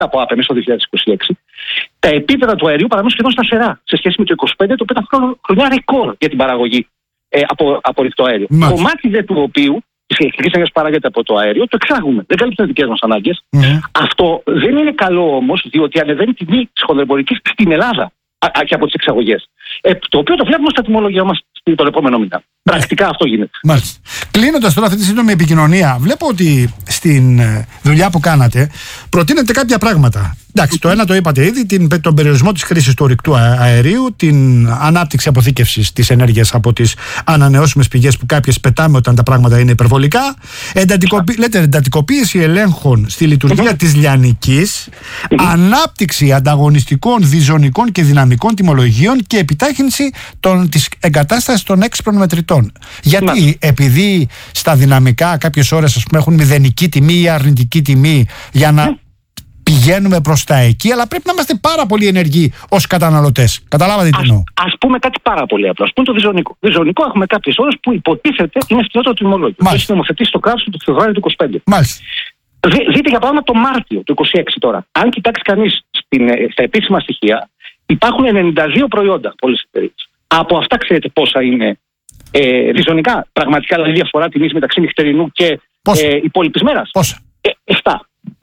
από ΑΠΕ μέσα στο 2026, τα επίπεδα του αερίου παραμένουν σχεδόν σταθερά σε σχέση με το 25, το οποίο ήταν χρονιά ρεκόρ για την παραγωγή από ρηκτό αέριο. Κομμάτι δε του οποίου τη ηλεκτρική ενέργεια που παράγεται από το αέριο το εξάγουμε. Δεν καλύπτει τι δικέ μας ανάγκες. Αυτό δεν είναι καλό όμως, διότι ανεβαίνει η τιμή τη χονδρεμπορική στην Ελλάδα και από τις εξαγωγές. Το οποίο το βλέπουμε στα τιμολόγια μας τον επόμενο μήνα. Πρακτικά αυτό γίνεται. Μάλιστα. Κλείνοντας τώρα αυτή τη σύντομη επικοινωνία, βλέπω ότι στην δουλειά που κάνατε προτείνετε κάποια πράγματα. Εντάξει, το ένα το είπατε ήδη, τον περιορισμό της χρήσης του ορυκτού αερίου, την ανάπτυξη αποθήκευσης της ενέργειας από τις ανανεώσιμες πηγές που κάποιες πετάμε όταν τα πράγματα είναι υπερβολικά. Λέτε εντατικοποίηση ελέγχων στη λειτουργία της λιανικής, ανάπτυξη ανταγωνιστικών, διζωνικών και δυναμικών τιμολογίων και επιτάχυνση της εγκατάστασης των έξυπνων μετρητών. Γιατί επειδή στα δυναμικά κάποιες ώρες έχουν μηδενική τιμή ή αρνητική τιμή για να πηγαίνουμε προς τα εκεί, αλλά πρέπει να είμαστε πάρα πολύ ενεργοί ως καταναλωτές. Καταλάβατε τι εννοώ? Ας πούμε κάτι πάρα πολύ απλό. Ας πούμε το διζωνικό. Διζωνικό έχουμε κάποιες ώρες που υποτίθεται είναι φθηνότερο το τιμολόγιο. Έχει νομοθετήσει το κράτος το Φεβρουάριο του 2025. Μάλιστα. Δείτε για παράδειγμα το Μάρτιο του 2026 τώρα. Αν κοιτάξει κανείς στα επίσημα στοιχεία, υπάρχουν 92 προϊόντα από όλες τις εταιρείες. Από αυτά ξέρετε πόσα είναι διζωνικά, πραγματικά, δηλαδή διαφορά τιμής μεταξύ νυχτερινού και υπόλοιπης μέρας? Πόσα? 7.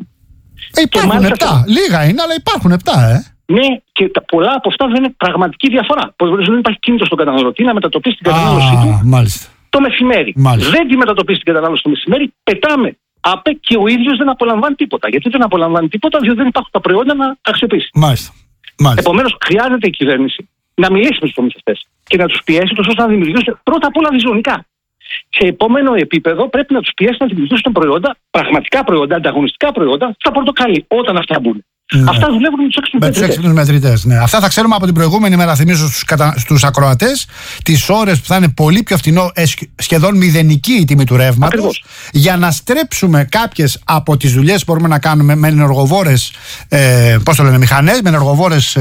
Υπάρχουν 7. Λίγα είναι, αλλά υπάρχουν 7, Ναι, και πολλά από αυτά δεν είναι πραγματική διαφορά. Δεν υπάρχει κίνητο στον καταναλωτή να μετατοπίσει την κατανάλωσή του το μεσημέρι. Δεν τη μετατοπίσει την κατανάλωση το μεσημέρι, πετάμε ΑΠΕ και ο ίδιος δεν απολαμβάνει τίποτα. Γιατί δεν απολαμβάνει τίποτα? Διότι δεν υπάρχουν τα προϊόντα να αξιοποιήσει. Επομένως, χρειάζεται η κυβέρνηση να μιλήσει με τους προμηθευτές και να τους πιέσει ώστε να δημιουργήσουν πρώτα απ' όλα διζωνικά. Σε επόμενο επίπεδο πρέπει να τους πιέσει να δημιουργήσουν προϊόντα, πραγματικά προϊόντα, ανταγωνιστικά προϊόντα, στα πορτοκάλι, όταν αυτά μπουν. Αυτά δουλεύουν με τους έξυπνους μετρητές. Ναι. Αυτά θα ξέρουμε από την προηγούμενη μέρα, θυμίζω στους ακροατές, τις ώρες που θα είναι πολύ πιο φθηνό, σχεδόν μηδενική η τιμή του ρεύματος, για να στρέψουμε κάποιες από τις δουλειές που μπορούμε να κάνουμε με ενεργοβόρες μηχανές, με ενεργοβόρες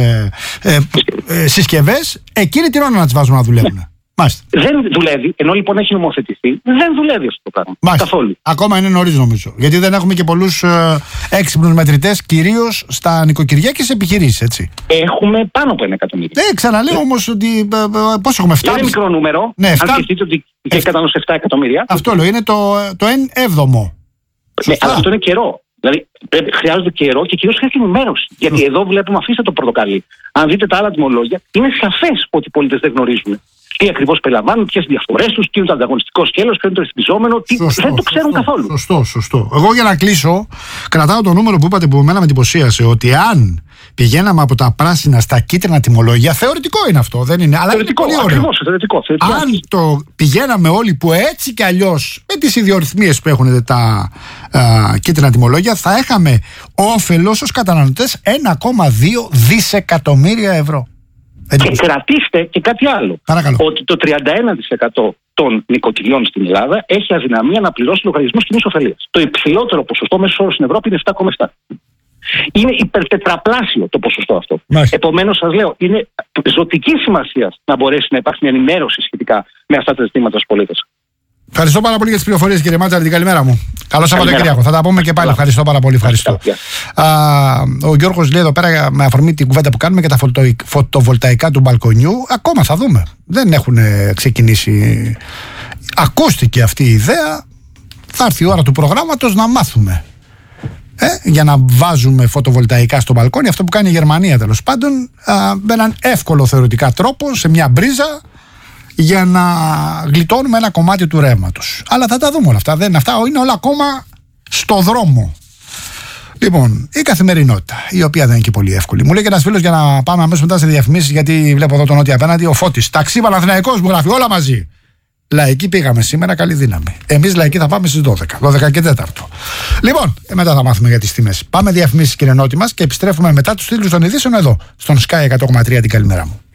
συσκευές, εκείνη την ώρα να τις βάζουμε να δουλεύουν. Δεν δουλεύει, ενώ λοιπόν έχει νομοθετηθεί, δεν δουλεύει αυτό το πράγμα. Καθόλου. Ακόμα είναι νωρίς νομίζω. Γιατί δεν έχουμε και πολλούς έξυπνους μετρητές, κυρίως στα νοικοκυριά και σε επιχειρήσεις, έτσι. Έχουμε πάνω από 1 εκατομμύριο. Ξαναλέω όμως ότι. Πώς έχουμε φτάσει? Είναι μικρό νούμερο. Ναι, αν σκεφτείτε ότι έχει κατανάλωση 7 εκατομμύρια. Αυτό λέω, είναι το 1/7. Αλλά αυτό είναι καιρό. Δηλαδή χρειάζεται καιρό και κυρίως χρειάζεται ενημέρωση. Γιατί εδώ βλέπουμε, αφήστε το πορτοκαλί. Αν δείτε τα άλλα τιμολόγια, είναι σαφές ότι οι πολίτες δεν γνωρίζουν τι ακριβώς περιλαμβάνουν, ποιες είναι οι διαφορές τους, τι είναι το ανταγωνιστικό σκέλος, ποιο είναι το ρυθμιζόμενο, δεν το ξέρουν καθόλου. Σωστό. Εγώ για να κλείσω, κρατάω το νούμερο που είπατε που εμένα με εντυπωσίασε, ότι αν πηγαίναμε από τα πράσινα στα κίτρινα τιμολόγια, θεωρητικό είναι αυτό, δεν είναι? Αλλά θεωρητικό, είναι πολύ ωραίο. Θεωρητικό. Αν το πηγαίναμε όλοι που έτσι κι αλλιώς με τις ιδιορυθμίες που έχουν τα κίτρινα τιμολόγια, θα είχαμε όφελος ως καταναλωτές 1,2 δισεκατομμύρια ευρώ. Και κρατήστε και κάτι άλλο. Παρακαλώ. Ότι το 31% των νοικοκυριών στην Ελλάδα έχει αδυναμία να πληρώσει λογαριασμούς κοινής ωφελίας. Το υψηλότερο ποσοστό μέσο όρο στην Ευρώπη είναι 7,7. Είναι υπερτετραπλάσιο το ποσοστό αυτό. Επομένως, σας λέω, είναι ζωτική σημασία να μπορέσει να υπάρχει μια ενημέρωση σχετικά με αυτά τα ζητήματα στους πολίτες. Ευχαριστώ πάρα πολύ για τις πληροφορίες, κύριε Μάτζαρη. Την καλημέρα μου. Καλό Σαββατοκύριακο. Θα τα πούμε και πάλι. Ευχαριστώ πάρα πολύ. Ο Γιώργος λέει εδώ πέρα, με αφορμή την κουβέντα που κάνουμε, και τα φωτοβολταϊκά του μπαλκονιού. Ακόμα θα δούμε. Δεν έχουν ξεκινήσει. Ακούστηκε αυτή η ιδέα. Θα έρθει η ώρα του προγράμματος να μάθουμε. Για να βάζουμε φωτοβολταϊκά στο μπαλκόνι. Αυτό που κάνει η Γερμανία, τέλος πάντων, με έναν εύκολο θεωρητικά τρόπο, σε μια μπρίζα, για να γλιτώνουμε ένα κομμάτι του ρεύματος. Αλλά θα τα δούμε όλα αυτά. Αυτά είναι όλα ακόμα στο δρόμο. Λοιπόν, η καθημερινότητα, η οποία δεν είναι και πολύ εύκολη. Μου λέει και ένας φίλος, για να πάμε αμέσως μετά σε διαφημίσεις, γιατί βλέπω εδώ τον Νότια απέναντι, ο Φώτης. Ταξί Παναθηναϊκός μου γράφει, όλα μαζί. Λαϊκή πήγαμε σήμερα, καλή δύναμη. Εμείς λαϊκή θα πάμε στις 12 και 4. Λοιπόν, μετά θα μάθουμε για τις τιμές. Πάμε διαφημίσεις, κύριε Νότι μας, και επιστρέφουμε μετά τους τίτλους των ειδήσεων εδώ, στον Sky 100,3. Την καλημέρα μου.